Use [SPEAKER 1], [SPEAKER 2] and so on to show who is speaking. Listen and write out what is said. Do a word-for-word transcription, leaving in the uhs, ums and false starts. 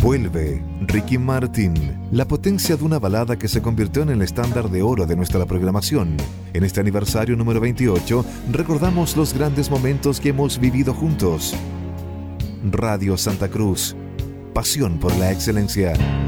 [SPEAKER 1] Vuelve Ricky Martin, la potencia de una balada que se convirtió en el estándar de oro de nuestra programación. En este aniversario número veintiocho, recordamos los grandes momentos que hemos vivido juntos. Radio Santa Cruz, pasión por la excelencia.